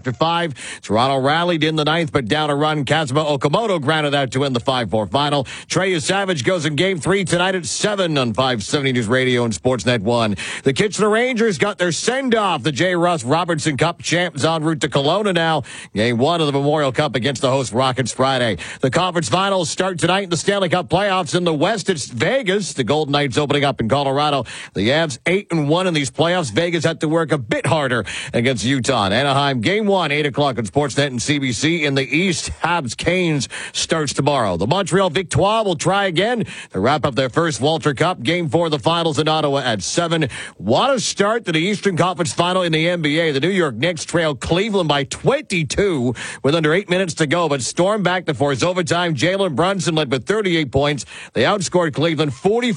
after 5. Toronto rallied in the 9th, but down a run. Kazuma Okamoto grounded out to win the 5-4 final. Treya Savage goes in Game 3 tonight at 7 on 570 News Radio and Sportsnet 1. The Kitchener Rangers got their send-off. The J. Russ Robertson Cup champs en route to Kelowna now. Game 1 of the Memorial Cup against the host Rockets Friday. The conference finals start tonight in the Stanley Cup playoffs. In the West, it's Vegas. The Golden Knights opening up in Colorado. The Avs 8-1 in these playoffs. Vegas had to work a bit harder against Utah. Anaheim, Game 1, 8 o'clock on Sportsnet and CBC. In the East, Habs-Canes starts tomorrow. The Montreal Victoire will try again to wrap up their first Walter Cup. Game 4 of the finals in Ottawa at 7. What a start to the Eastern Conference final in the NBA. The New York Knicks trail Cleveland by 22 with under 8 minutes to go, but stormed back to force overtime. Jalen Brunson led with 38 points. They outscored Cleveland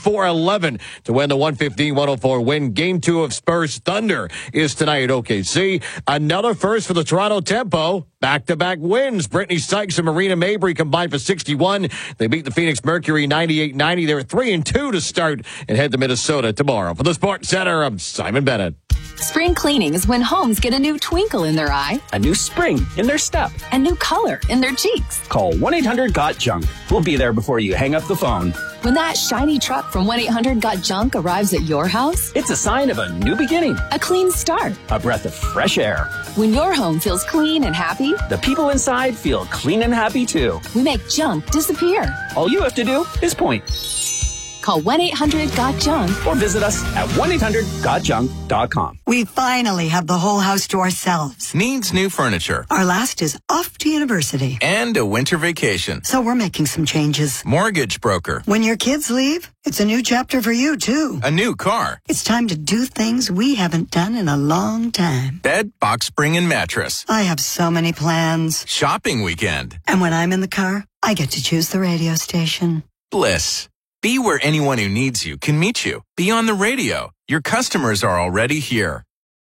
44-11 to win the 115-104 win. Game 2 of Spurs Thunder is tonight at OKC. Another first for the Toronto Tempo. Back-to-back wins. Brittany Sykes and Marina Mabry combined for 61. They beat the Phoenix Mercury 98-90. They're 3-2 to start and head to Minnesota tomorrow. For the Sports Center, I'm Simon Bennett. Spring cleaning is when homes get a new twinkle in their eye, a new spring in their step, a new color in their cheeks. Call 1-800-GOT-JUNK. We'll be there before you hang up the phone. When that shiny truck from 1-800-GOT-JUNK arrives at your house, it's a sign of a new beginning, a clean start, a breath of fresh air. When your home feels clean and happy, the people inside feel clean and happy too. We make junk disappear. All you have to do is point. Call 1-800-GOT-JUNK or visit us at 1-800-GOT-JUNK.com. We finally have the whole house to ourselves. Needs new furniture. Our last is off to university. And a winter vacation. So we're making some changes. Mortgage broker. When your kids leave, it's a new chapter for you, too. A new car. It's time to do things we haven't done in a long time. Bed, box spring, and mattress. I have so many plans. Shopping weekend. And when I'm in the car, I get to choose the radio station. Bliss. Be where anyone who needs you can meet you. Be on the radio. Your customers are already here.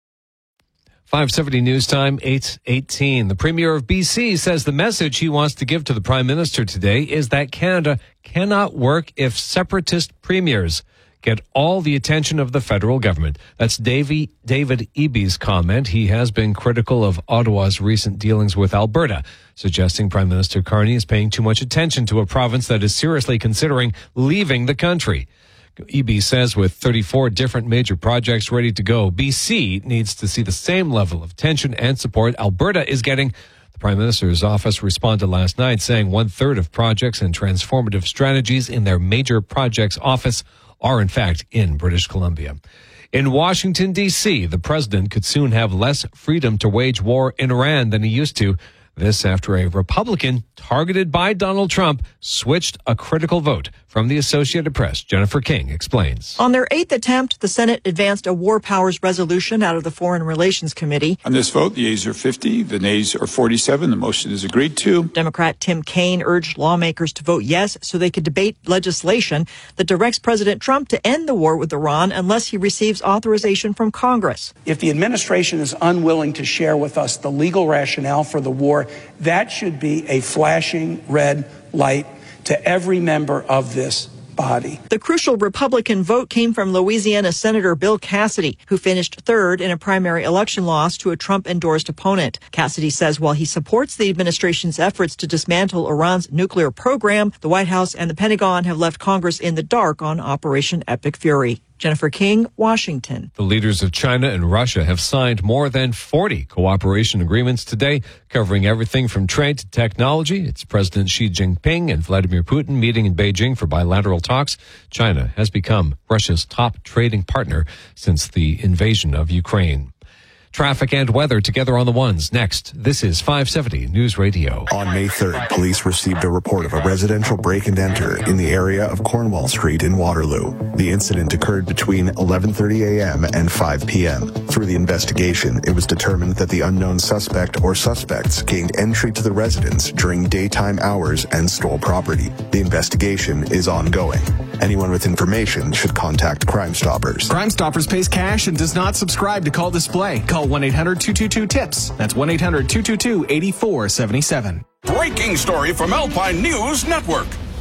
570 News Time, 8:18. The Premier of BC says the message he wants to give to the Prime Minister today is that Canada cannot work if separatist premiers get all the attention of the federal government. That's David Eby's comment. He has been critical of Ottawa's recent dealings with Alberta, suggesting Prime Minister Carney is paying too much attention to a province that is seriously considering leaving the country. Eby says with 34 different major projects ready to go, BC needs to see the same level of attention and support Alberta is getting. The Prime Minister's office responded last night saying 1/3 of projects and transformative strategies in their major projects office are in fact in British Columbia. In Washington, D.C., the president could soon have less freedom to wage war in Iran than he used to. This after a Republican targeted by Donald Trump switched a critical vote. From the Associated Press, Jennifer King explains. On their 8th attempt, the Senate advanced a war powers resolution out of the Foreign Relations Committee. On this vote, the yeas are 50, the nays are 47. The motion is agreed to. Democrat Tim Kaine urged lawmakers to vote yes so they could debate legislation that directs President Trump to end the war with Iran unless he receives authorization from Congress. If the administration is unwilling to share with us the legal rationale for the war, that should be a flashing red light to every member of this body. The crucial Republican vote came from Louisiana Senator Bill Cassidy, who finished third in a primary election loss to a Trump-endorsed opponent. Cassidy says while he supports the administration's efforts to dismantle Iran's nuclear program, the White House and the Pentagon have left Congress in the dark on Operation Epic Fury. Jennifer King, Washington. The leaders of China and Russia have signed more than 40 cooperation agreements today, covering everything from trade to technology. It's President Xi Jinping and Vladimir Putin meeting in Beijing for bilateral talks. China has become Russia's top trading partner since the invasion of Ukraine. Traffic and weather together on the ones. Next, this is 570 News Radio. On May 3rd, police received a report of a residential break and enter in the area of Cornwall Street in Waterloo. The incident occurred between 11:30 a.m. and 5 p.m. Through the investigation, it was determined that the unknown suspect or suspects gained entry to the residence during daytime hours and stole property. The investigation is ongoing. Anyone with information should contact Crime Stoppers. Crime Stoppers pays cash and does not subscribe to Call Display. Call 1-800-222-TIPS. That's 1-800-222-8477. Breaking story from Alpine News Network.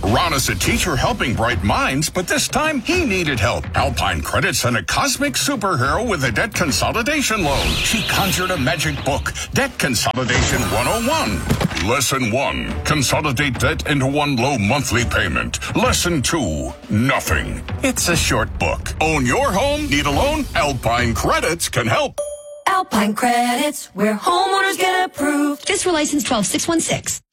Ron is a teacher helping bright minds, but this time he needed help. Alpine Credit sent a cosmic superhero with a debt consolidation loan. She conjured a magic book, Debt Consolidation 101. Lesson 1, consolidate debt into one low monthly payment. Lesson 2, nothing. It's a short book. Own your home? Need a loan? Alpine Credits can help. Alpine Credits, where homeowners get approved. FSR license 12616.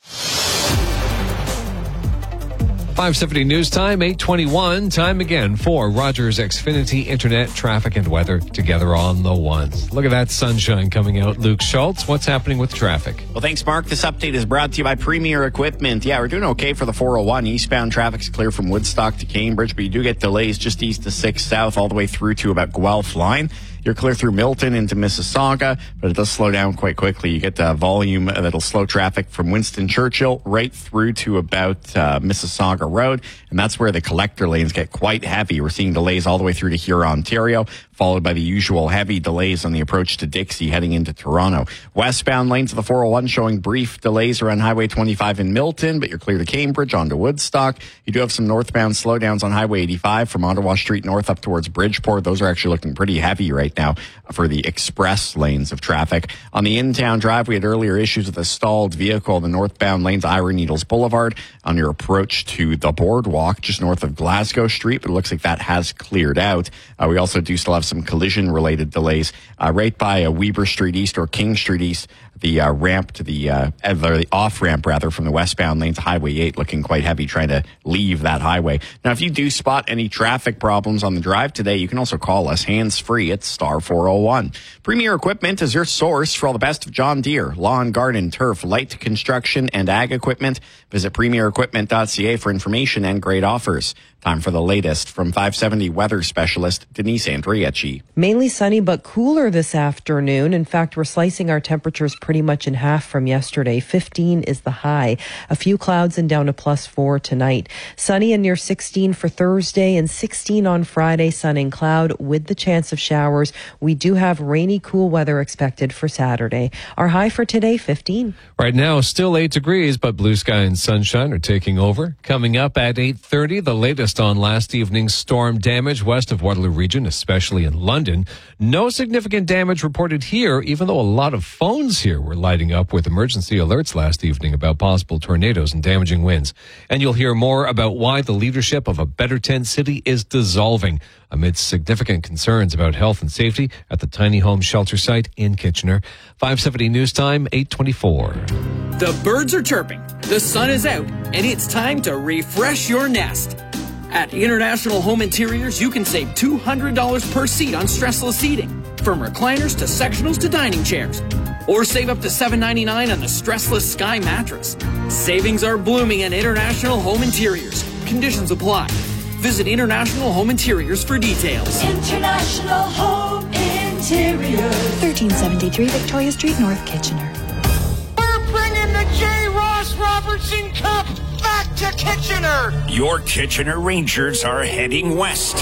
570 news time, 8:21. Time again for Rogers Xfinity Internet, traffic, and weather together on the ones. Look at that sunshine coming out. Luke Schultz, what's happening with traffic? Well, thanks, Mark. This update is brought to you by Premier Equipment. Yeah, we're doing okay for the 401. Eastbound traffic's clear from Woodstock to Cambridge, but you do get delays just east of 6 South all the way through to about Guelph line. You're clear through Milton into Mississauga, but it does slow down quite quickly. You get volume that'll slow traffic from Winston Churchill right through to about Mississauga Road, and that's where the collector lanes get quite heavy. We're seeing delays all the way through to Huron, Ontario, followed by the usual heavy delays on the approach to Dixie heading into Toronto. Westbound lanes of the 401 showing brief delays around Highway 25 in Milton, but you're clear to Cambridge onto Woodstock. You do have some northbound slowdowns on Highway 85 from Ottawa Street north up towards Bridgeport. Those are actually looking pretty heavy right now for the express lanes of traffic. On the in-town drive, we had earlier issues with a stalled vehicle in the northbound lanes, Iron Needles Boulevard, on your approach to the boardwalk just north of Glasgow Street, but it looks like that has cleared out. We also do still have some collision-related delays right by Weber Street East or King Street East. The ramp to the off-ramp, rather, from the westbound lanes, Highway 8, looking quite heavy trying to leave that highway. Now, if you do spot any traffic problems on the drive today, you can also call us hands-free at star 401. Premier Equipment is your source for all the best of John Deere, lawn, garden, turf, light construction, and ag equipment. Visit premierequipment.ca for information and great offers. Time for the latest from 570 weather specialist Denise Andriachi. Mainly sunny but cooler this afternoon. In fact, we're slicing our temperatures pretty much in half from yesterday. 15 is the high. A few clouds and down to +4 tonight. Sunny and near 16 for Thursday and 16 on Friday. Sun and cloud with the chance of showers. We do have rainy, cool weather expected for Saturday. Our high for today, 15. Right now, still 8 degrees, but blue sky and sunshine are taking over. Coming up at 8:30, the latest on last evening's storm damage west of Waterloo Region, especially in London. No significant damage reported here, even though a lot of phones here were lighting up with emergency alerts last evening about possible tornadoes and damaging winds. And you'll hear more about why the leadership of a Better Tent City is dissolving amidst significant concerns about health and safety at the tiny home shelter site in Kitchener. 570 News Time, 8:24. The birds are chirping, the sun is out, and it's time to refresh your nest. At International Home Interiors, you can save $200 per seat on stressless seating, from recliners to sectionals to dining chairs. Or save up to $7.99 on the stressless Sky mattress. Savings are blooming at International Home Interiors. Conditions apply. Visit International Home Interiors for details. International Home Interiors. 1373 Victoria Street, North Kitchener. We're bringing the J. Ross Robertson Cup back to Kitchener. Your Kitchener Rangers are heading west,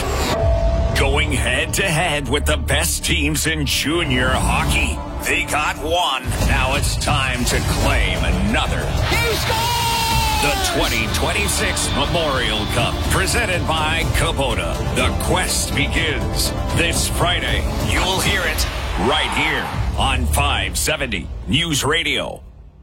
going head-to-head with the best teams in junior hockey. They got one. Now it's time to claim another. He scored! The 2026 Memorial Cup, presented by Kubota. The quest begins this Friday. You'll hear it right here on 570 News Radio.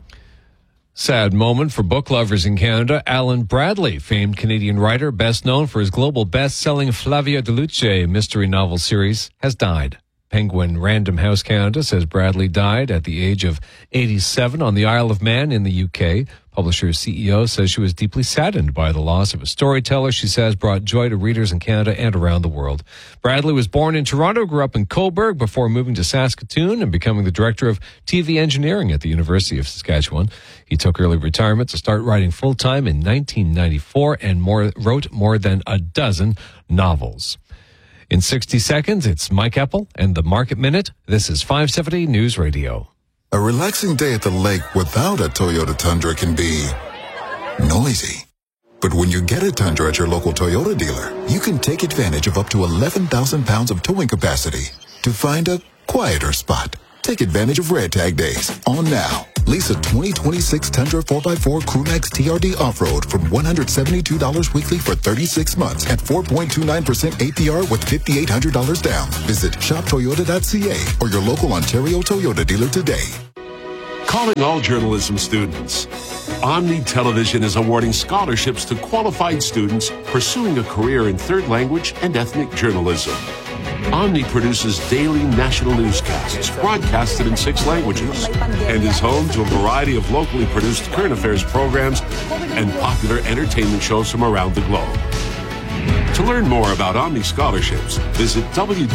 Sad moment for book lovers in Canada. Alan Bradley, famed Canadian writer, best known for his global best-selling Flavia de Luce mystery novel series, has died. Penguin Random House Canada says Bradley died at the age of 87 on the Isle of Man in the UK. Publisher's CEO says she was deeply saddened by the loss of a storyteller she says brought joy to readers in Canada and around the world. Bradley was born in Toronto, grew up in Cobourg before moving to Saskatoon and becoming the director of TV engineering at the University of Saskatchewan. He took early retirement to start writing full-time in 1994 and wrote more than a dozen novels. In 60 seconds, it's Mike Eppel and the Market Minute. This is 570 News Radio. A relaxing day at the lake without a Toyota Tundra can be noisy. But when you get a Tundra at your local Toyota dealer, you can take advantage of up to 11,000 pounds of towing capacity to find a quieter spot. Take advantage of Red Tag Days on now. Lease a 2026 Tundra 4x4 Crewmax TRD Off-Road from $172 weekly for 36 months at 4.29% APR with $5,800 down. Visit shoptoyota.ca or your local Ontario Toyota dealer today. Calling all journalism students. Omni Television is awarding scholarships to qualified students pursuing a career in third language and ethnic journalism. Omni produces daily national newscasts broadcasted in 6 languages and is home to a variety of locally produced current affairs programs and popular entertainment shows from around the globe. To learn more about Omni scholarships, visit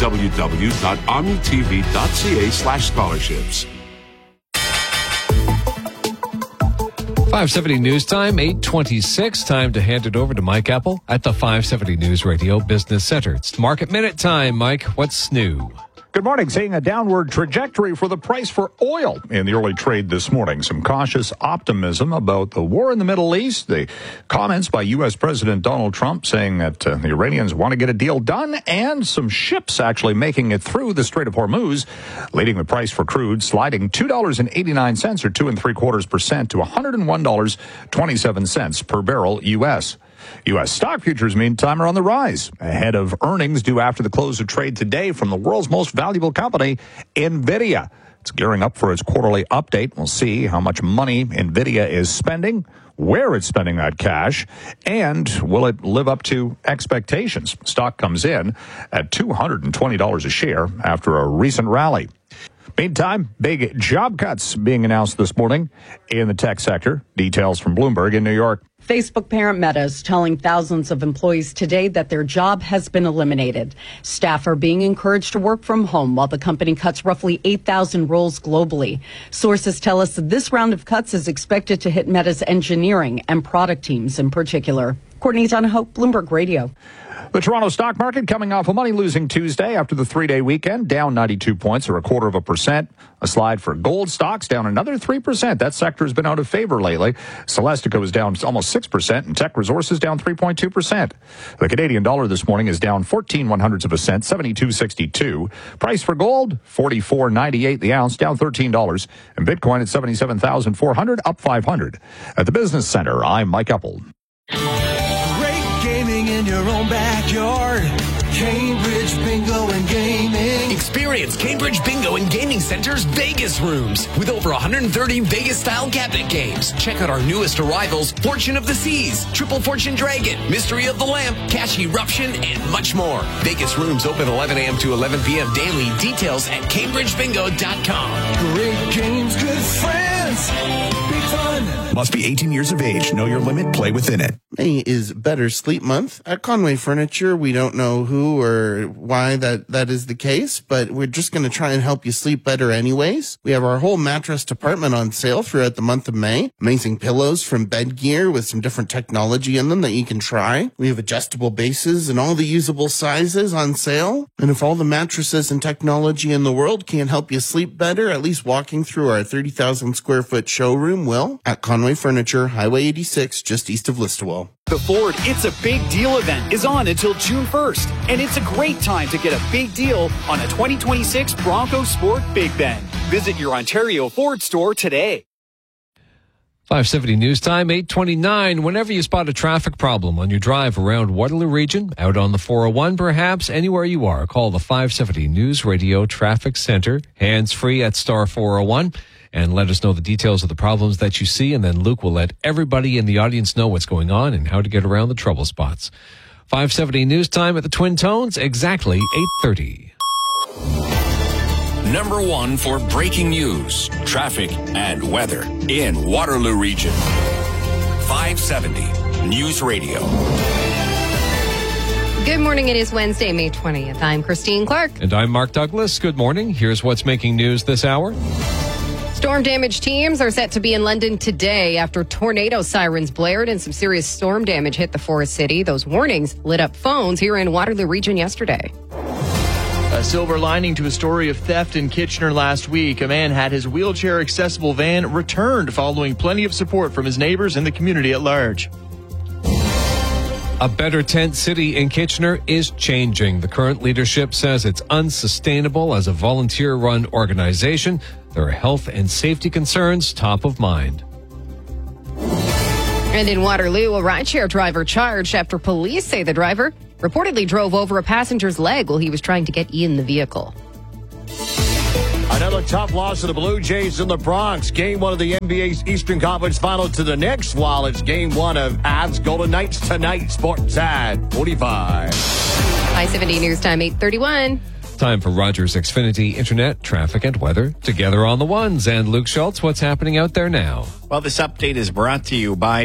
www.omnitv.ca/scholarships. 570 News Time, 8:26. Time to hand it over to Mike Apple at the 570 News Radio Business Center. It's Market Minute time. Mike, what's new? Good morning. Seeing a downward trajectory for the price for oil in the early trade this morning. Some cautious optimism about the war in the Middle East. The comments by U.S. President Donald Trump saying that the Iranians want to get a deal done, and some ships actually making it through the Strait of Hormuz, leading the price for crude sliding $2.89 or 2.75% to $101.27 per barrel U.S. U.S. stock futures, meantime, are on the rise, ahead of earnings due after the close of trade today from the world's most valuable company, NVIDIA. It's gearing up for its quarterly update. We'll see how much money NVIDIA is spending, where it's spending that cash, and will it live up to expectations. Stock comes in at $220 a share after a recent rally. Meantime, big job cuts being announced this morning in the tech sector. Details from Bloomberg in New York. Facebook parent Meta is telling thousands of employees today that their job has been eliminated. Staff are being encouraged to work from home while the company cuts roughly 8,000 roles globally. Sources tell us that this round of cuts is expected to hit Meta's engineering and product teams in particular. Courtney Donahoe, Bloomberg Radio. The Toronto stock market coming off a money-losing Tuesday after the 3-day weekend, down 92 points or 0.25%. A slide for gold stocks, down another 3%. That sector has been out of favor lately. Celestica was down almost 6%, and Tech Resources down 3.2%. The Canadian dollar this morning is down 14/100ths of a cent, 72.62. Price for gold, $44.98 the ounce, down $13. And Bitcoin at 77,400, up 500. At the Business Center, I'm Mike Apple. In your own backyard, Cambridge Bingo and Gaming. Experience Cambridge Bingo and Gaming Center's Vegas rooms with over 130 Vegas-style cabinet games. Check out our newest arrivals, Fortune of the Seas, Triple Fortune Dragon, Mystery of the Lamp, Cash Eruption, and much more. Vegas rooms open 11 a.m. to 11 p.m. daily. Details at CambridgeBingo.com. Great games, good friends, big fun. Must be 18 years of age. Know your limit. Play within it. May is Better Sleep Month. At Conway Furniture, we don't know who or why that is the case, but we're just going to try and help you sleep better anyways. We have our whole mattress department on sale throughout the month of May. Amazing pillows from Bed Gear with some different technology in them that you can try. We have adjustable bases and all the usable sizes on sale. And if all the mattresses and technology in the world can't help you sleep better, at least walking through our 30,000 square foot showroom will. At Conway Furniture, Highway 86, just east of Listowel. The Ford It's a Big Deal event is on until June 1st, and it's a great time to get a big deal on a 2026 Bronco Sport Big Bend. Visit your Ontario Ford store today. 570 News Time, 8:29. Whenever you spot a traffic problem on your drive around Waterloo Region, out on the 401, perhaps anywhere you are, call the 570 News Radio Traffic Center, hands-free at star 401, and let us know the details of the problems that you see, and then Luke will let everybody in the audience know what's going on and how to get around the trouble spots. 570 News Time at the Twin Tones, exactly 8:30. Number one for breaking news, traffic, and weather in Waterloo Region. 570 News Radio. Good morning. It is Wednesday, May 20th. I'm Christine Clark. And I'm Mark Douglas. Good morning. Here's what's making news this hour. Storm damage teams are set to be in London today after tornado sirens blared and some serious storm damage hit the Forest City. Those warnings lit up phones here in Waterloo Region yesterday. A silver lining to a story of theft in Kitchener last week. A man had his wheelchair-accessible van returned following plenty of support from his neighbors and the community at large. A better tent city in Kitchener is changing. The current leadership says it's unsustainable as a volunteer-run organization. There are health and safety concerns top of mind. And in Waterloo, a rideshare driver charged after police say the driver reportedly drove over a passenger's leg while he was trying to get in the vehicle. Another tough loss to the Blue Jays in the Bronx. Game 1 of the NBA's Eastern Conference Final to the Knicks, while it's Game 1 of Avs Golden Knights tonight. Sports at 45. I-70 News Time, 8:31. Time for Rogers Xfinity Internet, traffic, and weather. Together on the ones. And Luke Schultz, what's happening out there now? Well, this update is brought to you by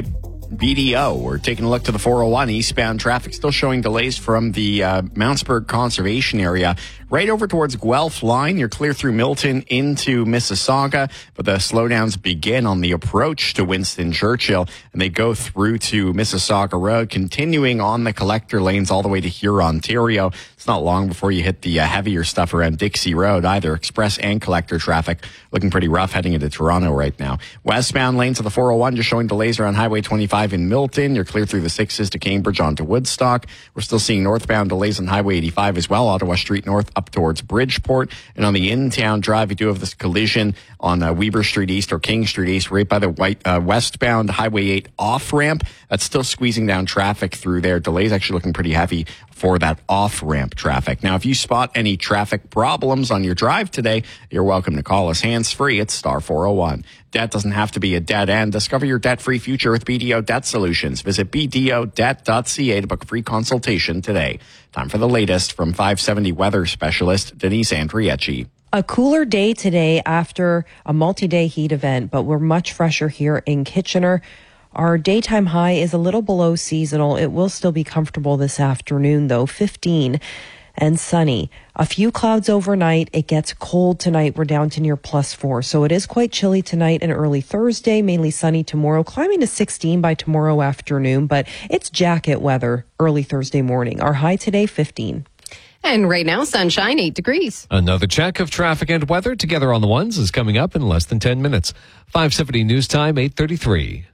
BDO. We're taking a look to the 401 eastbound traffic, still showing delays from the Mountsburg Conservation Area right over towards Guelph line. You're clear through Milton into Mississauga, but the slowdowns begin on the approach to Winston Churchill, and they go through to Mississauga Road, continuing on the collector lanes all the way to Huron, Ontario. It's not long before you hit the heavier stuff around Dixie Road, either express and collector traffic looking pretty rough heading into Toronto right now. Westbound lanes of the 401 just showing delays around Highway 25 in Milton. You're clear through the 6s to Cambridge onto Woodstock. We're still seeing northbound delays on Highway 85 as well, Ottawa Street North up towards Bridgeport. And on the in-town drive, we do have this collision on Weber Street East or King Street East right by the westbound Highway 8 off-ramp. That's still squeezing down traffic through there. Delays actually looking pretty heavy for that off-ramp traffic. Now, if you spot any traffic problems on your drive today, you're welcome to call us hands-free at star 401. Debt doesn't have to be a dead end. Discover your debt-free future with BDO Debt Solutions. Visit bdodebt.ca to book a free consultation today. Time for the latest from 570 weather specialist Denise Andriecci. A cooler day today after a multi-day heat event, but we're much fresher here in Kitchener. Our daytime high is a little below seasonal. It will still be comfortable this afternoon, though, 15 and sunny. A few clouds overnight. It gets cold tonight. We're down to near +4. So it is quite chilly tonight and early Thursday, mainly sunny tomorrow, climbing to 16 by tomorrow afternoon, but it's jacket weather early Thursday morning. Our high today, 15. And right now, sunshine, 8 degrees. Another check of traffic and weather together on the ones is coming up in less than 10 minutes. 570 News Time, 8:33.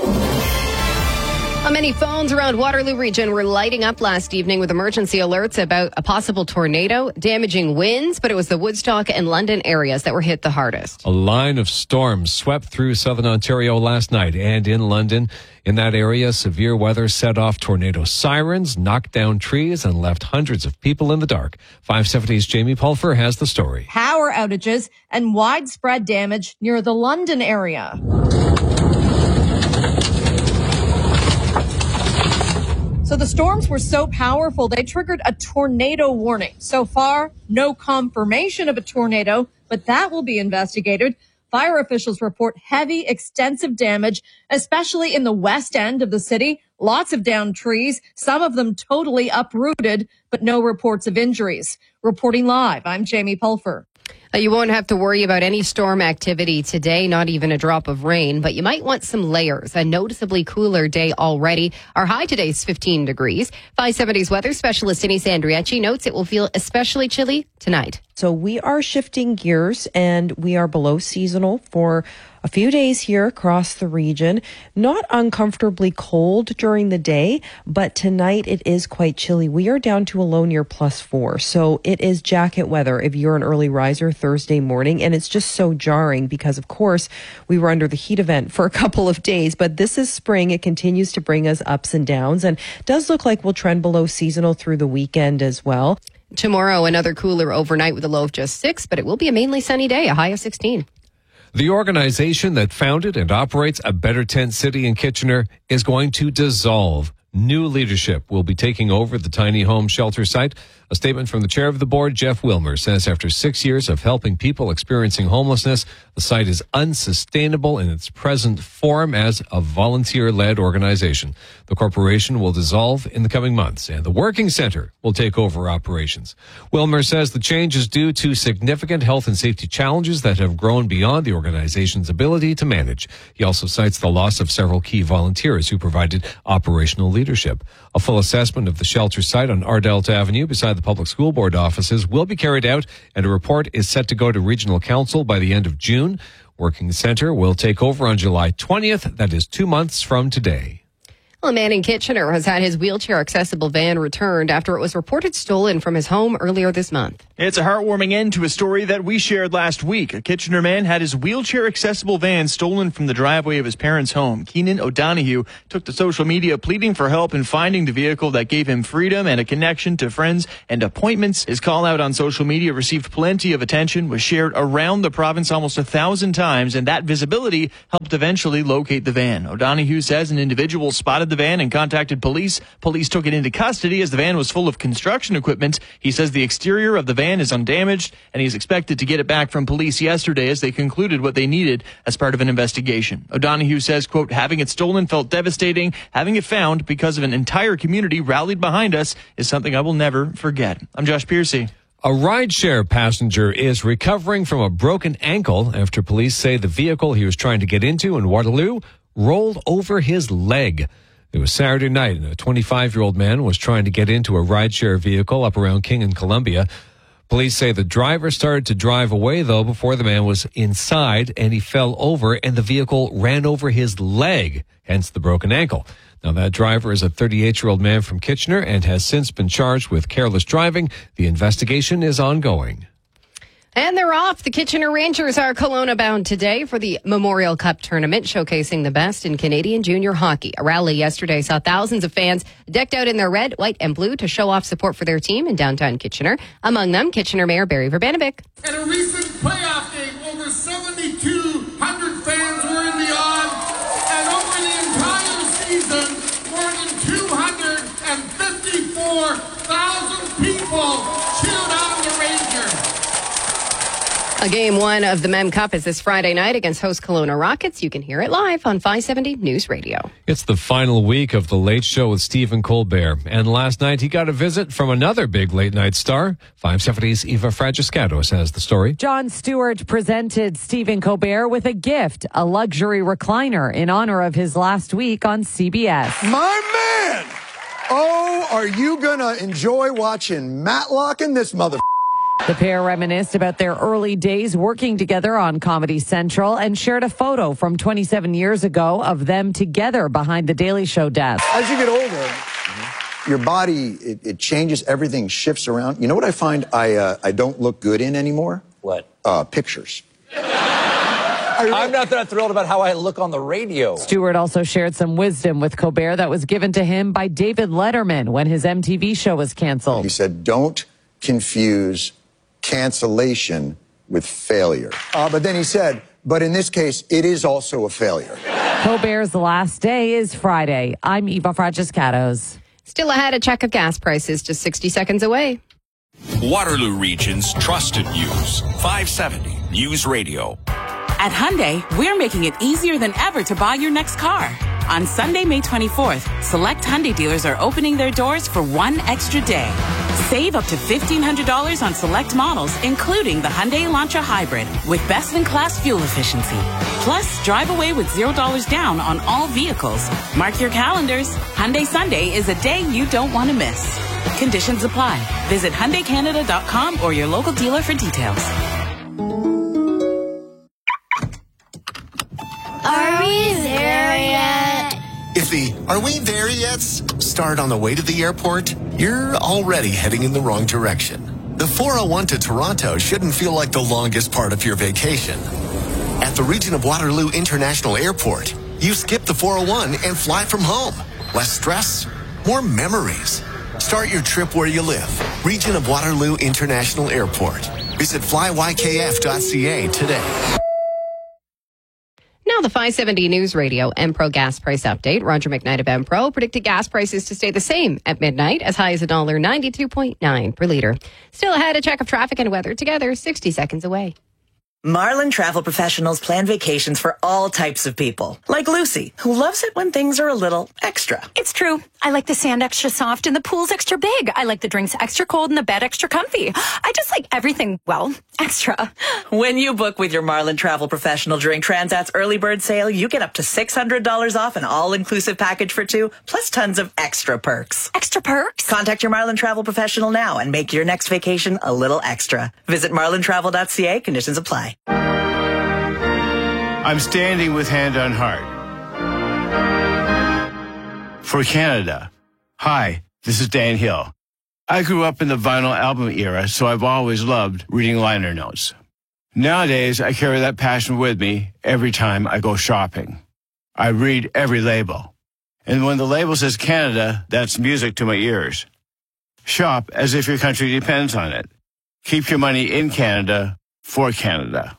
Many phones around Waterloo region were lighting up last evening with emergency alerts about a possible tornado, damaging winds, but it was the Woodstock and London areas that were hit the hardest. A line of storms swept through southern Ontario last night and in London. In that area, severe weather set off tornado sirens, knocked down trees, and left hundreds of people in the dark. 570's Jamie Pulfer has the story. Power outages and widespread damage near the London area. So the storms were so powerful, they triggered a tornado warning. So far, no confirmation of a tornado, but that will be investigated. Fire officials report heavy, extensive damage, especially in the west end of the city. Lots of downed trees, some of them totally uprooted, but no reports of injuries. Reporting live, I'm Jamie Pulfer. You won't have to worry about any storm activity today, not even a drop of rain, but you might want some layers. A noticeably cooler day already. Our high today is 15 degrees. 570's weather specialist Denise Andriecci notes it will feel especially chilly tonight. So we are shifting gears and we are below seasonal for a few days here across the region. Not uncomfortably cold during the day, but tonight it is quite chilly. We are down to a low near +4. So it is jacket weather if you're an early riser Thursday morning. And it's just so jarring because, of course, we were under the heat event for a couple of days. But this is spring. It continues to bring us ups and downs and does look like we'll trend below seasonal through the weekend as well. Tomorrow, another cooler overnight with a low of just 6, but it will be a mainly sunny day, a high of 16. The organization that founded and operates a Better Tent City in Kitchener is going to dissolve. New leadership will be taking over the tiny home shelter site. A statement from the chair of the board, Jeff Wilmer, says after 6 years of helping people experiencing homelessness, the site is unsustainable in its present form as a volunteer-led organization. The corporation will dissolve in the coming months, and the working center will take over operations. Wilmer says the change is due to significant health and safety challenges that have grown beyond the organization's ability to manage. He also cites the loss of several key volunteers who provided operational leadership. A full assessment of the shelter site on Ardelt Avenue beside the public school board offices will be carried out, and a report is set to go to Regional Council by the end of June. Working Center will take over on July 20th. That is 2 months from today. Well, a man in Kitchener has had his wheelchair-accessible van returned after it was reported stolen from his home earlier this month. It's a heartwarming end to a story that we shared last week. A Kitchener man had his wheelchair-accessible van stolen from the driveway of his parents' home. Keenan O'Donoghue took to social media pleading for help in finding the vehicle that gave him freedom and a connection to friends and appointments. His call out on social media received plenty of attention, was shared around the province almost 1,000 times, and that visibility helped eventually locate the van. O'Donoghue says an individual spotted the van and contacted police. Police took it into custody as the van was full of construction equipment. He says the exterior of the van is undamaged, and he's expected to get it back from police yesterday as they concluded what they needed as part of an investigation. O'Donoghue says, quote, having it stolen felt devastating. Having it found because of an entire community rallied behind us is something I will never forget. I'm Josh Piercy. A rideshare passenger is recovering from a broken ankle after police say the vehicle he was trying to get into in Waterloo rolled over his leg. It was Saturday night, and a 25-year-old man was trying to get into a rideshare vehicle up around King and Columbia. Police say the driver started to drive away, though, before the man was inside, and he fell over, and the vehicle ran over his leg, hence the broken ankle. Now, that driver is a 38-year-old man from Kitchener and has since been charged with careless driving. The investigation is ongoing. And they're off. The Kitchener Rangers are Kelowna bound today for the Memorial Cup tournament, showcasing the best in Canadian junior hockey. A rally yesterday saw thousands of fans decked out in their red, white, and blue to show off support for their team in downtown Kitchener. Among them, Kitchener Mayor Barry Verbanovic. In a recent playoff game, over 7,200 fans were in the odds, and over the entire season, more than 254,000 people cheered on the Rangers. A game one of the Mem Cup is this Friday night against host Kelowna Rockets. You can hear it live on 570 News Radio. It's the final week of The Late Show with Stephen Colbert. And last night he got a visit from another big late night star. 570's Eva Fragiscatos has the story. Jon Stewart presented Stephen Colbert with a gift, a luxury recliner in honor of his last week on CBS. My man! Oh, are you gonna enjoy watching Matlock and this mother... The pair reminisced about their early days working together on Comedy Central and shared a photo from 27 years ago of them together behind the Daily Show desk. As you get older, your body, it changes, everything shifts around. You know what I find I don't look good in anymore? What? Pictures. I'm not that thrilled about how I look on the radio. Stewart also shared some wisdom with Colbert that was given to him by David Letterman when his MTV show was canceled. He said, don't confuse cancellation with failure. But then he said, but in this case, it is also a failure. Colbert's last day is Friday. I'm Eva Fragiscatos. Still ahead, a check of gas prices just 60 seconds away. Waterloo Region's trusted news. 570 News Radio. At Hyundai, we're making it easier than ever to buy your next car. On Sunday, May 24th, select Hyundai dealers are opening their doors for one extra day. Save up to $1,500 on select models, including the Hyundai Elantra Hybrid, with best-in-class fuel efficiency. Plus, drive away with $0 down on all vehicles. Mark your calendars. Hyundai Sunday is a day you don't want to miss. Conditions apply. Visit HyundaiCanada.com or your local dealer for details. Are we there yet? If the "Are we there yet's" start on the way to the airport, you're already heading in the wrong direction. The 401 to Toronto shouldn't feel like the longest part of your vacation. At the Region of Waterloo International Airport, you skip the 401 and fly from home. Less stress, more memories. Start your trip where you live. Region of Waterloo International Airport. Visit flywykf.ca today. Now the 570 News Radio Empro gas price update. Roger McKnight of Empro predicted gas prices to stay the same at midnight, as high as $1.92.9 per liter. Still ahead, a check of traffic and weather together 60 seconds away. Marlin Travel Professionals plan vacations for all types of people. Like Lucy, who loves it when things are a little extra. It's true. I like the sand extra soft and the pool's extra big. I like the drinks extra cold and the bed extra comfy. I just like everything, well, extra. When you book with your Marlin Travel Professional during Transat's early bird sale, you get up to $600 off an all-inclusive package for two, plus tons of extra perks. Extra perks? Contact your Marlin Travel Professional now and make your next vacation a little extra. Visit marlintravel.ca. Conditions apply. I'm standing with hand on heart. for Canada. Hi, this is Dan Hill. I grew up in the vinyl album era, so I've always loved reading liner notes. Nowadays, I carry that passion with me every time I go shopping. I read every label. And when the label says Canada, that's music to my ears. Shop as if your country depends on it. Keep your money in Canada for Canada.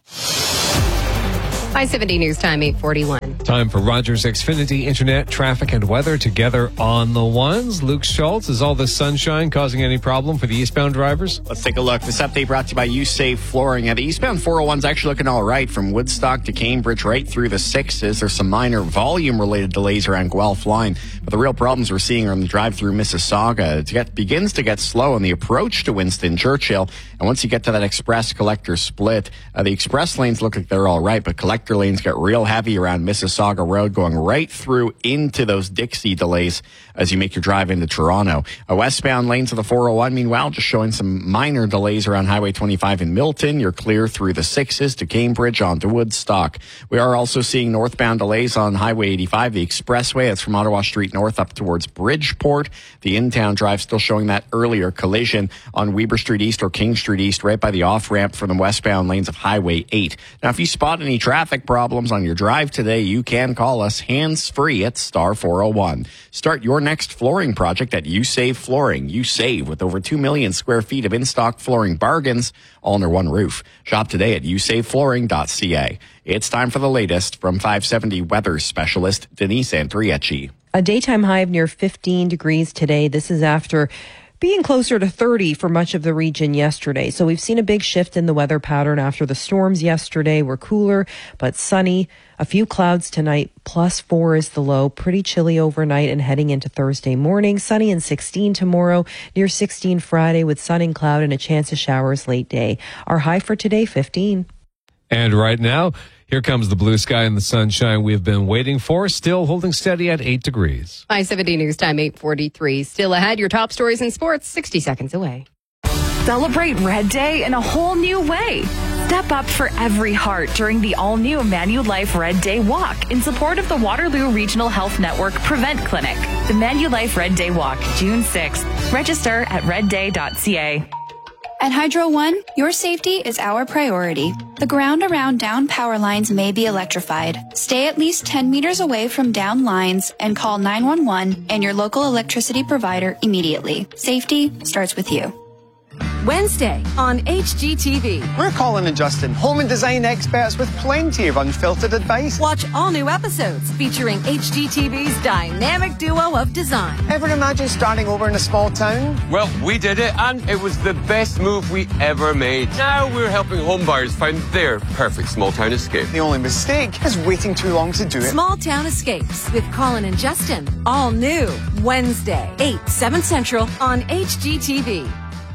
570 News Time, 841. Time for Rogers Xfinity Internet, traffic, and weather together on the ones. Luke Schultz, is all this sunshine causing any problem for the eastbound drivers? Let's take a look. This update brought to you by USAVE Flooring. The eastbound 401's actually looking all right from Woodstock to Cambridge right through the 6s. There's some minor volume-related delays around Guelph Line, but the real problems we're seeing are on the drive through Mississauga. It begins to get slow on the approach to Winston Churchill, and once you get to that express collector split, the express lanes look like they're all right, but collector lanes get real heavy around Mississauga Road, going right through into those Dixie delays as you make your drive into Toronto. Westbound lanes of the 401, meanwhile, just showing some minor delays around Highway 25 in Milton. You're clear through the 6s to Cambridge onto Woodstock. We are also seeing northbound delays on Highway 85, the expressway. That's from Ottawa Street North up towards Bridgeport. The in-town drive still showing that earlier collision on Weber Street East or King Street East right by the off-ramp for the westbound lanes of Highway 8. Now, if you spot any traffic problems on your drive today, you can call us hands-free at star 401. Start your next flooring project at USAVE Flooring. You save with over 2 million square feet of in-stock flooring bargains all under one roof. Shop today at usaveflooring.ca. It's time for the latest from 570 weather specialist Denise Andriecci. A daytime high of near 15 degrees today. This is after being closer to 30 for much of the region yesterday. So we've seen a big shift in the weather pattern after the storms yesterday were cooler, but sunny. A few clouds tonight, +4 is the low. Pretty chilly overnight and heading into Thursday morning. Sunny and 16 tomorrow, near 16 Friday with sun and cloud and a chance of showers late day. Our high for today, 15. And right now, here comes the blue sky and the sunshine we've been waiting for, still holding steady at 8 degrees. 570 News Time, 843. Still ahead, your top stories in sports, 60 seconds away. Celebrate Red Day in a whole new way. Step up for every heart during the all-new Manulife Red Day Walk in support of the Waterloo Regional Health Network Prevent Clinic. The Manulife Red Day Walk, June 6th. Register at redday.ca. At Hydro One, your safety is our priority. The ground around down power lines may be electrified. Stay at least 10 meters away from down lines and call 911 and your local electricity provider immediately. Safety starts with you. Wednesday on HGTV. We're Colin and Justin, home and design experts with plenty of unfiltered advice. Watch all new episodes featuring HGTV's dynamic duo of design. Ever imagine starting over in a small town? Well, we did it, and it was the best move we ever made. Now we're helping homebuyers find their perfect small town escape. The only mistake is waiting too long to do it. Small Town Escapes with Colin and Justin. All new Wednesday, 8/7 Central on HGTV.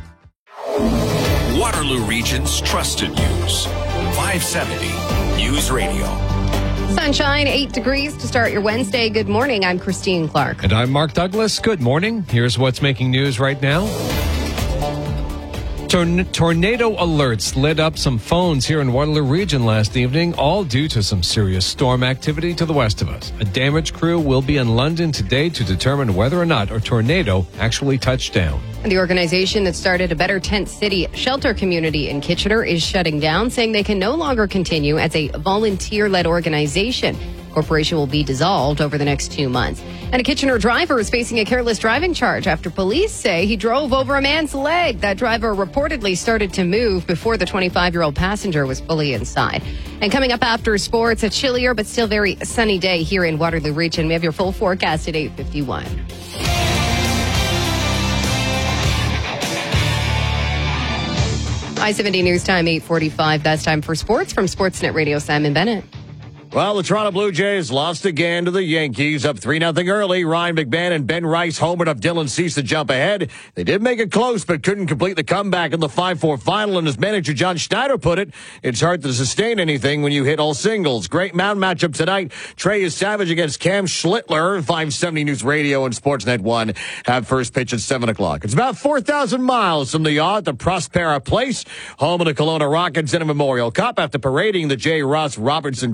Waterloo Region's trusted news. 570 News Radio. Sunshine, 8 degrees to start your Wednesday. Good morning. I'm Christine Clark. And I'm Mark Douglas. Good morning. Here's what's making news right now. Tornado alerts lit up some phones here in Waterloo Region last evening, all due to some serious storm activity to the west of us. A damage crew will be in London today to determine whether or not a tornado actually touched down. And the organization that started a Better Tent City shelter community in Kitchener is shutting down, saying they can no longer continue as a volunteer-led organization. Corporation will be dissolved over the next 2 months. And a Kitchener driver is facing a careless driving charge after police say he drove over a man's leg. That driver reportedly started to move before the 25-year-old passenger was fully inside. And coming up after sports, a chillier but still very sunny day here in Waterloo Region. We have your full forecast at 8:51. I-70 News Time, 8:45. That's time for sports from Sportsnet Radio. Simon Bennett. Well, the Toronto Blue Jays lost again to the Yankees, up 3-0 early. Ryan McMahon and Ben Rice homered up Dylan Cease to jump ahead. They did make it close, but couldn't complete the comeback in the 5-4 final. And as manager John Schneider put it, it's hard to sustain anything when you hit all singles. Great mound matchup tonight. Trey is Savage against Cam Schlittler. 570 News Radio and Sportsnet 1 have first pitch at 7 o'clock. It's about 4,000 miles from the yacht to Prospera Place, home of the Kelowna Rockets in a Memorial Cup. After parading the J. Ross Robertson Trophy around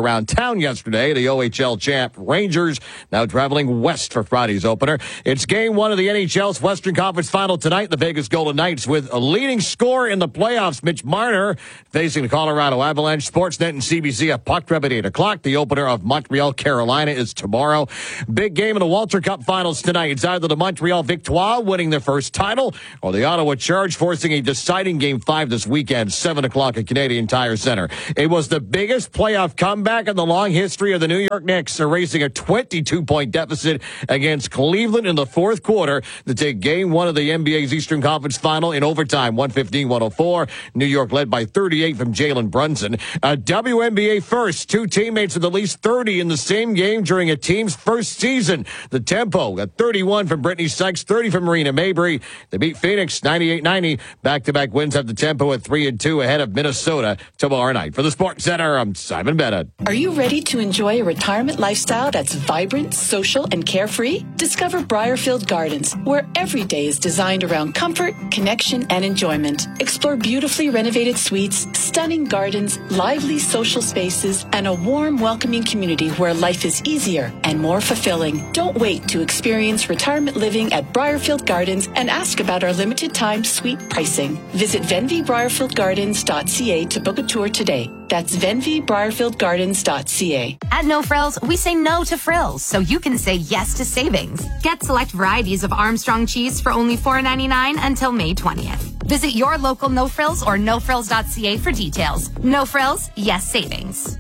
around town yesterday. The OHL champ Rangers now traveling west for Friday's opener. It's game one of the NHL's Western Conference Final tonight. The Vegas Golden Knights with a leading scorer in the playoffs, Mitch Marner, facing the Colorado Avalanche. Sportsnet and CBC a puck drop at 8 o'clock. The opener of Montreal, Carolina is tomorrow. Big game in the Walter Cup Finals tonight. It's either the Montreal Victoire winning their first title or the Ottawa Charge forcing a deciding Game 5 this weekend, 7 o'clock at Canadian Tire Center. It was the biggest playoff comeback in the long history of the New York Knicks, erasing a 22-point deficit against Cleveland in the fourth quarter to take Game 1 of the NBA's Eastern Conference Final in overtime, 115-104. New York led by 38 from Jalen Brunson. A WNBA first, two teammates with at least 30 in the same game during a team's first season. The tempo got 31 from Brittany Sykes, 30 from Marina Mabry. They beat Phoenix 98-90. Back-to-back wins have the tempo at 3-2 ahead of Minnesota tomorrow night. For the Sports Center, I'm Simon Bennett. Are you ready to enjoy a retirement lifestyle that's vibrant, social, and carefree? Discover Briarfield Gardens, where every day is designed around comfort, connection, and enjoyment. Explore beautifully renovated suites, stunning gardens, lively social spaces, and a warm, welcoming community where life is easier and more fulfilling. Don't wait to experience retirement living at Briarfield Gardens and ask about our limited time suite pricing. Visit venvybriarfieldgardens.ca to book a tour today. That's venvybriarfieldgardens.ca. At No Frills, we say no to frills, so you can say yes to savings. Get select varieties of Armstrong cheese for only $4.99 until May 20th. Visit your local No Frills or nofrills.ca for details. No Frills, yes savings.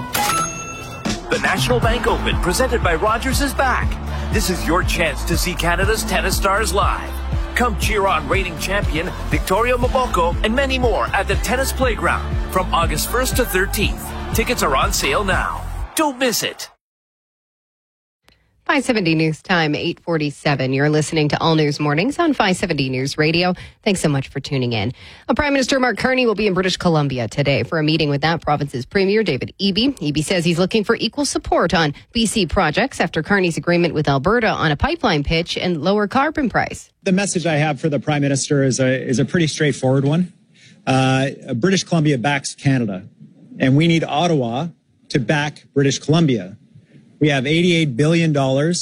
The National Bank Open, presented by Rogers, is back. This is your chance to see Canada's tennis stars live. Come cheer on reigning champion Victoria Mboko and many more at the Tennis Playground from August 1st to 13th. Tickets are on sale now. Don't miss it. 570 News Time, 8:47. You're listening to All News Mornings on 570 News Radio. Thanks so much for tuning in. Prime Minister Mark Carney will be in British Columbia today for a meeting with that province's Premier, David Eby. Eby says he's looking for equal support on BC projects after Carney's agreement with Alberta on a pipeline pitch and lower carbon price. The message I have for the Prime Minister is a pretty straightforward one. British Columbia backs Canada, and we need Ottawa to back British Columbia. We have $88 billion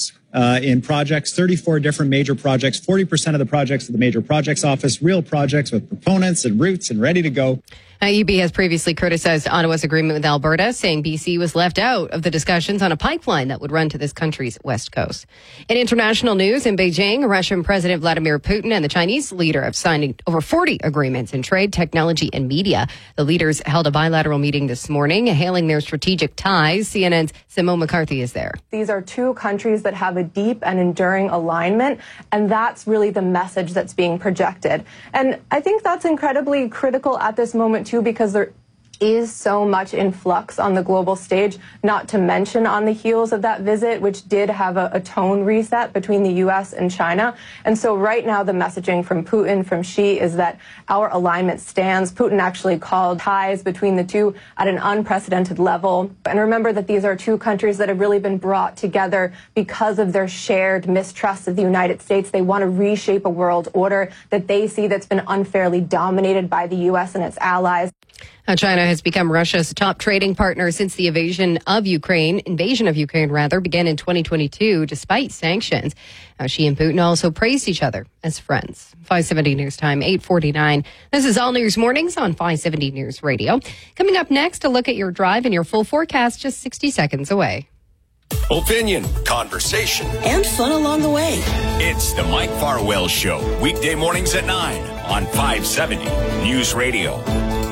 in projects, 34 different major projects, 40% of the projects at the Major Projects Office, real projects with proponents and routes and ready to go. Eby has previously criticized Ottawa's agreement with Alberta, saying BC was left out of the discussions on a pipeline that would run to this country's west coast. In international news, in Beijing, Russian President Vladimir Putin and the Chinese leader have signed over 40 agreements in trade, technology, and media. The leaders held a bilateral meeting this morning, hailing their strategic ties. CNN's Simone McCarthy is there. These are two countries that have a deep and enduring alignment, and that's really the message that's being projected. And I think that's incredibly critical at this moment, too, because there is so much in flux on the global stage, not to mention on the heels of that visit, which did have a tone reset between the U.S. and China. And so right now, the messaging from Putin, from Xi, is that our alignment stands. Putin actually called ties between the two at an unprecedented level. And remember that these are two countries that have really been brought together because of their shared mistrust of the United States. They want to reshape a world order that they see that's been unfairly dominated by the U.S. and its allies. China has become Russia's top trading partner since the invasion of Ukraine began in 2022, despite sanctions. Xi and Putin also praised each other as friends. 570 News Time, 8:49. This is All News Mornings on 570 News Radio. Coming up next, a look at your drive and your full forecast just 60 seconds away. Opinion, conversation, and fun along the way. It's the Mike Farwell Show, weekday mornings at 9 on 570 News Radio.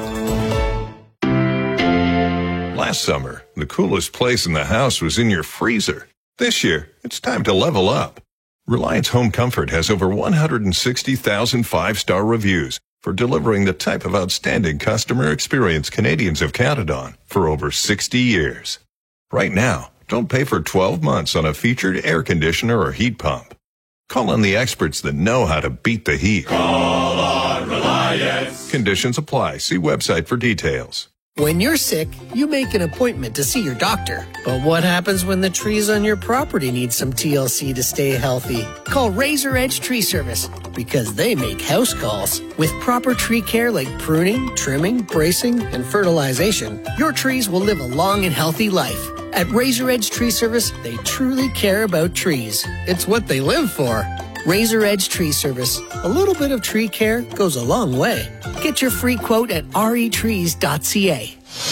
Last summer, the coolest place in the house was in your freezer. This year, it's time to level up. Reliance Home Comfort has over 160,000 five-star reviews for delivering the type of outstanding customer experience Canadians have counted on for over 60 years. Right now, don't pay for 12 months on a featured air conditioner or heat pump. Call on the experts that know how to beat the heat. Call on Reliance. Conditions apply. See website for details. When you're sick, you make an appointment to see your doctor. But what happens when the trees on your property need some TLC to stay healthy? Call Razor Edge Tree Service because they make house calls. With proper tree care like pruning, trimming, bracing, and fertilization, your trees will live a long and healthy life. At Razor Edge Tree Service, they truly care about trees. It's what they live for. Razor Edge Tree Service. A little bit of tree care goes a long way. Get your free quote at retrees.ca.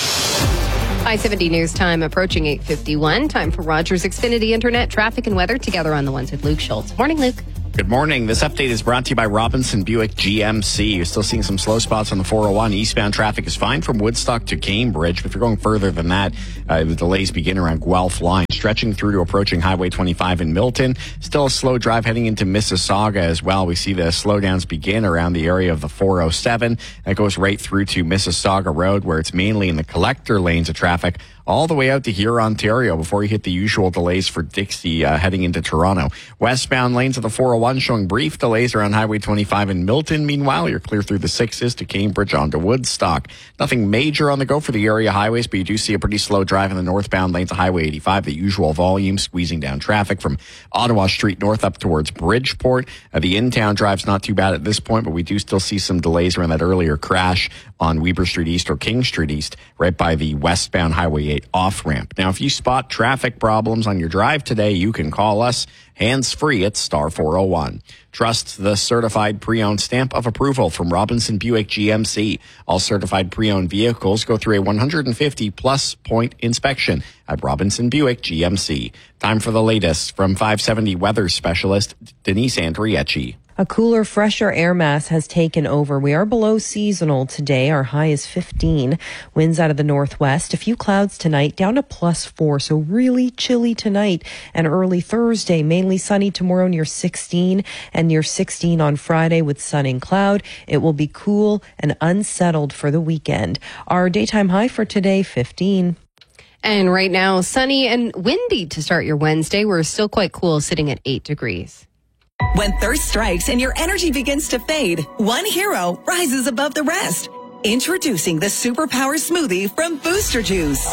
I-70 News Time approaching 8:51. Time for Rogers Xfinity Internet traffic and weather together on the ones with Luke Schultz. Morning, Luke. Good morning. This update is brought to you by Robinson Buick GMC. You're still seeing some slow spots on the 401. Eastbound traffic is fine from Woodstock to Cambridge. But if you're going further than that, the delays begin around Guelph Line, stretching through to approaching Highway 25 in Milton. Still a slow drive heading into Mississauga as well. We see the slowdowns begin around the area of the 407. That goes right through to Mississauga Road, where it's mainly in the collector lanes of traffic, all the way out to here, Ontario, before you hit the usual delays for Dixie heading into Toronto. Westbound lanes of the 401 showing brief delays around Highway 25 in Milton. Meanwhile, you're clear through the 6s to Cambridge onto Woodstock. Nothing major on the go for the area highways, but you do see a pretty slow drive in the northbound lanes of Highway 85. The usual volume squeezing down traffic from Ottawa Street north up towards Bridgeport. The in-town drive's not too bad at this point, but we do still see some delays around that earlier crash on Weber Street East or King Street East, right by the westbound Highway 8 off-ramp. Now, if you spot traffic problems on your drive today, you can call us hands-free at star 401. Trust the certified pre-owned stamp of approval from Robinson Buick GMC. All certified pre-owned vehicles go through a 150-plus point inspection at Robinson Buick GMC. Time for the latest from 570 weather specialist Denise Andriecci. A cooler, fresher air mass has taken over. We are below seasonal today. Our high is 15. Winds out of the northwest. A few clouds tonight, down to +4. So really chilly tonight and early Thursday. Mainly sunny tomorrow near 16 and near 16 on Friday with sun and cloud. It will be cool and unsettled for the weekend. Our daytime high for today, 15. And right now, sunny and windy to start your Wednesday. We're still quite cool, sitting at 8 degrees. When thirst strikes and your energy begins to fade, one hero rises above the rest. Introducing the Superpower Smoothie from Booster Juice.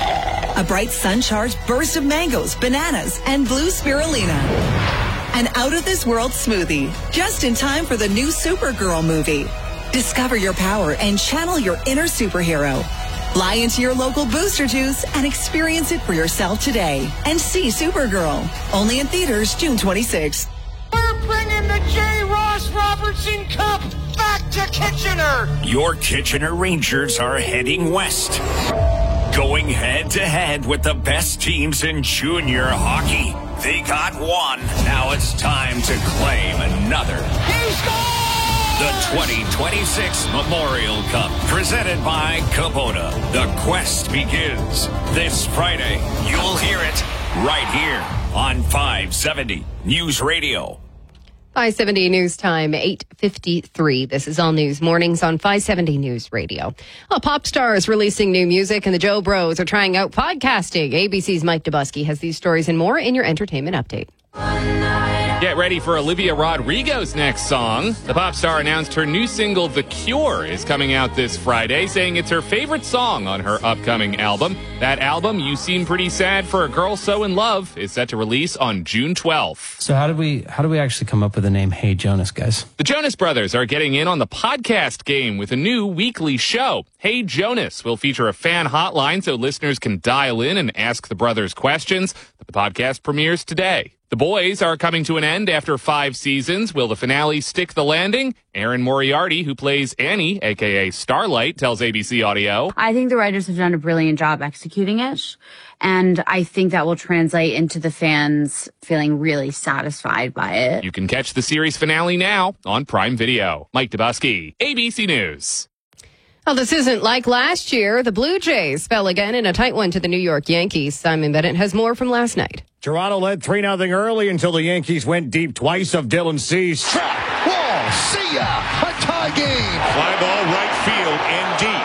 A bright sun-charged burst of mangoes, bananas, and blue spirulina. An out-of-this-world smoothie, just in time for the new Supergirl movie. Discover your power and channel your inner superhero. Fly into your local Booster Juice and experience it for yourself today. And see Supergirl. Only in theaters June 26th. We're bringing the J. Ross Robertson Cup back to Kitchener. Your Kitchener Rangers are heading west, going head-to-head with the best teams in junior hockey. They got one. Now it's time to claim another. The 2026 Memorial Cup, presented by Kubota. The quest begins this Friday. You'll hear it right here on 570 News Radio. 570 News Time, 8:53. This is All News Mornings on 570 News Radio. Well, pop stars releasing new music and the Joe Bros are trying out podcasting. ABC's Mike Dubusky has these stories and more in your entertainment update. Get ready for Olivia Rodrigo's next song. The pop star announced her new single, The Cure, is coming out this Friday, saying it's her favorite song on her upcoming album. That album, You Seem Pretty Sad for a Girl So in Love, is set to release on June 12th. So how do we actually come up with the name Hey Jonas, guys? The Jonas Brothers are getting in on the podcast game with a new weekly show. Hey Jonas will feature a fan hotline so listeners can dial in and ask the brothers questions. The podcast premieres today. The Boys are coming to an end after 5 seasons. Will the finale stick the landing? Erin Moriarty, who plays Annie, a.k.a. Starlight, tells ABC Audio. I think the writers have done a brilliant job executing it, and I think that will translate into the fans feeling really satisfied by it. You can catch the series finale now on Prime Video. Mike Dubusky, ABC News. Well, this isn't like last year. The Blue Jays fell again in a tight one to the New York Yankees. Simon Bennett has more from last night. Toronto led 3-0 early until the Yankees went deep twice of Dylan Cease. Track, wall, see ya, a tie game. Fly ball right field and deep.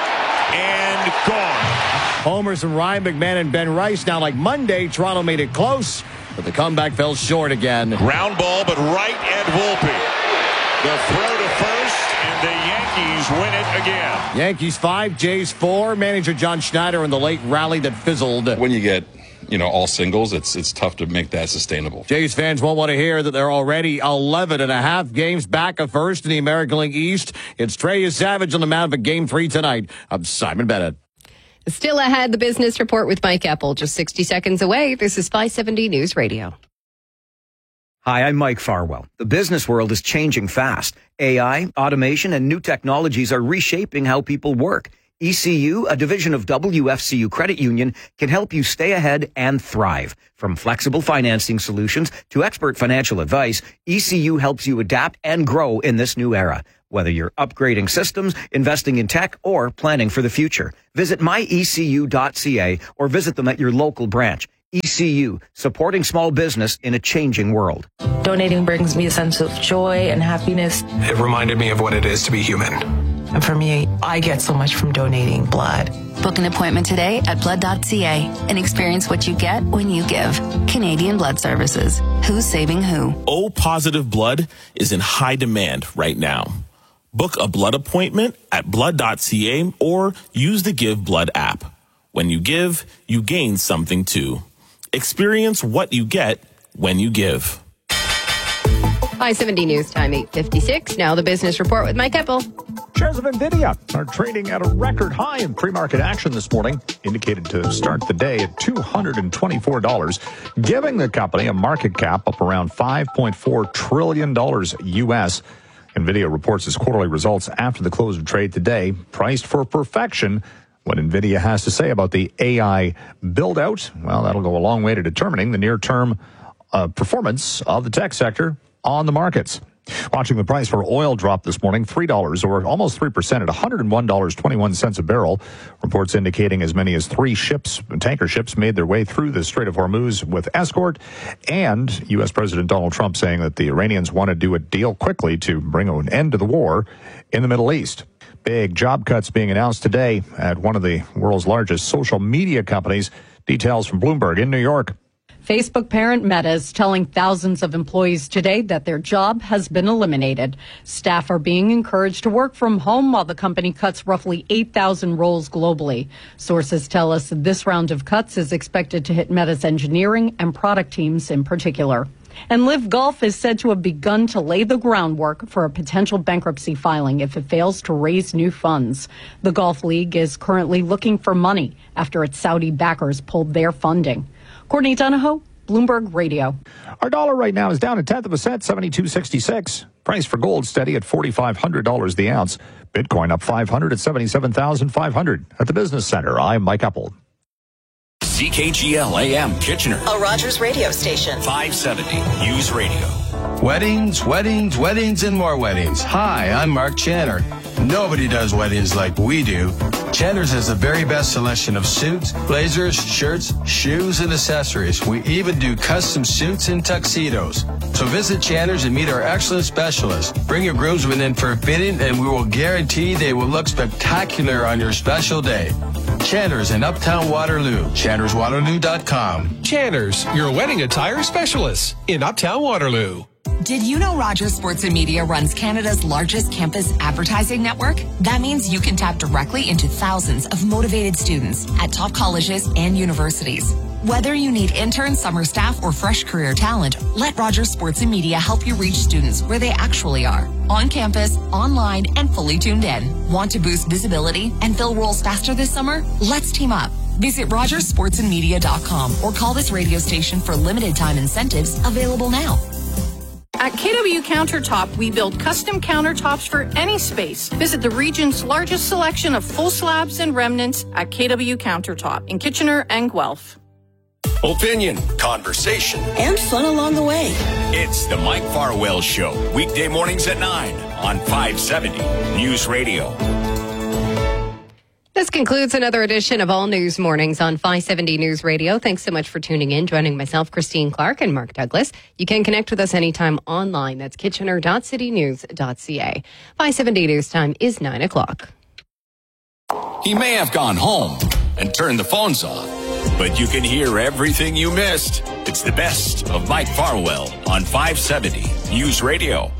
And gone. Homers from Ryan McMahon and Ben Rice. Now, like Monday, Toronto made it close, but the comeback fell short again. Ground ball, but right at Volpe. The throw to first, and the Yankees win it again. Yankees 5, Jays 4. Manager John Schneider in the late rally that fizzled. When you get, all singles, it's tough to make that sustainable. Jays fans won't want to hear that they're already 11.5 games back of first in the American League East. It's Trey Savage on the mound for Game 3 tonight. I'm Simon Bennett. Still ahead, the business report with Mike Epple, just 60 seconds away. This is 570 News Radio. Hi, I'm Mike Farwell. The business world is changing fast. AI, automation, and new technologies are reshaping how people work. ECU, a division of WFCU Credit Union, can help you stay ahead and thrive. From flexible financing solutions to expert financial advice, ECU helps you adapt and grow in this new era. Whether you're upgrading systems, investing in tech, or planning for the future, visit myecu.ca or visit them at your local branch. ECU, supporting small business in a changing world. Donating brings me a sense of joy and happiness. It reminded me of what it is to be human. And for me, I get so much from donating blood. Book an appointment today at blood.ca and experience what you get when you give. Canadian Blood Services. Who's saving who? O-positive blood is in high demand right now. Book a blood appointment at blood.ca or use the Give Blood app. When you give, you gain something too. Experience what you get when you give. 570 News Time, 8:56. Now the business report with Mike Epple. Shares of NVIDIA are trading at a record high in pre-market action this morning, indicated to start the day at $224, giving the company a market cap up around $5.4 trillion U.S. NVIDIA reports its quarterly results after the close of trade today, priced for perfection. What NVIDIA has to say about the AI build-out, well, that'll go a long way to determining the near-term performance of the tech sector on the markets. Watching the price for oil drop this morning, $3 or almost 3% at $101.21 a barrel. Reports indicating as many as 3 tanker ships made their way through the Strait of Hormuz with escort, and U.S. President Donald Trump saying that the Iranians want to do a deal quickly to bring an end to the war in the Middle East. Big job cuts being announced today at one of the world's largest social media companies. Details from Bloomberg in New York. Facebook parent Meta is telling thousands of employees today that their job has been eliminated. Staff are being encouraged to work from home while the company cuts roughly 8,000 roles globally. Sources tell us this round of cuts is expected to hit Meta's engineering and product teams in particular. And Live Golf is said to have begun to lay the groundwork for a potential bankruptcy filing if it fails to raise new funds. The Golf League is currently looking for money after its Saudi backers pulled their funding. Courtney Donahoe, Bloomberg Radio. Our dollar right now is down a 1/10 of a cent, 72.66. Price for gold steady at $4,500 the ounce. Bitcoin up 500 at 77,500. At the Business Center, I'm Mike Epple. CKGL AM Kitchener. A Rogers radio station. 570 News Radio. Weddings, weddings, weddings, and more weddings. Hi, I'm Mark Channer. Nobody does weddings like we do. Channer's has the very best selection of suits, blazers, shirts, shoes, and accessories. We even do custom suits and tuxedos. So visit Channer's and meet our excellent specialists. Bring your groomsmen in for a fitting, and we will guarantee they will look spectacular on your special day. Channer's in Uptown Waterloo. ChannersWaterloo.com. Channer's, your wedding attire specialist in Uptown Waterloo. Did you know Rogers Sports and Media runs Canada's largest campus advertising network? That means you can tap directly into thousands of motivated students at top colleges and universities. Whether you need intern, summer staff, or fresh career talent, let Rogers Sports and Media help you reach students where they actually are. On campus, online, and fully tuned in. Want to boost visibility and fill roles faster this summer? Let's team up. Visit RogersSportsandMedia.com or call this radio station for limited time incentives available now. At KW Countertop, we build custom countertops for any space. Visit the region's largest selection of full slabs and remnants at KW Countertop in Kitchener and Guelph. Opinion, conversation, and fun along the way. It's the Mike Farwell Show, weekday mornings at 9 on 570 News Radio. This concludes another edition of All News Mornings on 570 News Radio. Thanks so much for tuning in, joining myself, Christine Clark, and Mark Douglas. You can connect with us anytime online. That's kitchener.citynews.ca. 570 News Time is 9 o'clock. He may have gone home and turned the phones off, but you can hear everything you missed. It's the best of Mike Farwell on 570 News Radio.